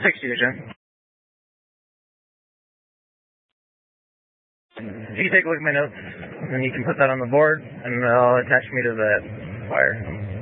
60 to Jen. You can take a look at my notes, and you can put that on the board, and I'll attach me to that wire.